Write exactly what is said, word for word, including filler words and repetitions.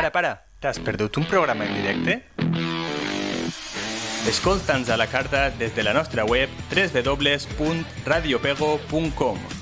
Para, para, t'has perdut un programa en directe? Escolta'ns a la carta des de la nostra web w w w punt radio pego punt com.